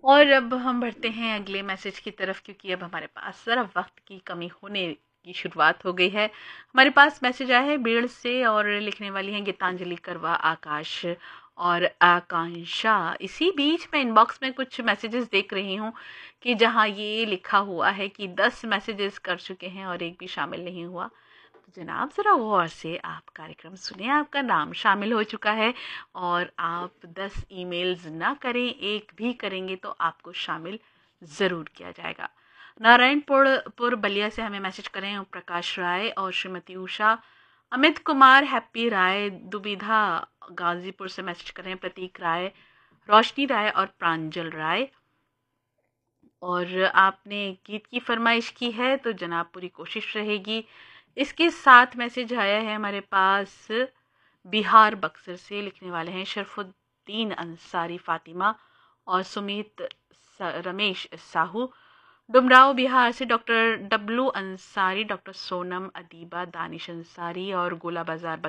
और अब हम बढ़ते हैं अगले मैसेज की तरफ, क्योंकि अब हमारे पास ज़रा वक्त की कमी होने की शुरुआत हो गई है। हमारे पास मैसेज आया है बीड़ से और लिखने वाली हैं गीतांजलि करवा, आकाश और आकांक्षा। इसी बीच मैं इनबॉक्स में कुछ मैसेजेस देख रही हूँ कि जहाँ ये लिखा हुआ है कि 10 मैसेजेस कर चुके हैं और एक भी शामिल नहीं हुआ। जनाब ज़रा गौर से आप कार्यक्रम सुने, आपका नाम शामिल हो चुका है और आप 10 ईमेल्स ना करें, एक भी करेंगे तो आपको शामिल ज़रूर किया जाएगा। नारायणपुर बलिया से हमें मैसेज करें प्रकाश राय और श्रीमती उषा। अमित कुमार हैप्पी राय दुबिधा गाजीपुर से मैसेज करें प्रतीक राय, रोशनी राय और प्रांजल राय। और आपने गीत की फरमाइश की है तो जनाब पूरी कोशिश रहेगी। इसके साथ मैसेज आया है हमारे पास बिहार बक्सर से, लिखने वाले हैं शरफुद्दीन अंसारी फातिमा और सुमित रमेश साहू। डुमराव बिहार से doctor W Ansari, doctor Sonam Adiba, Danish Ansari और गोला बाजार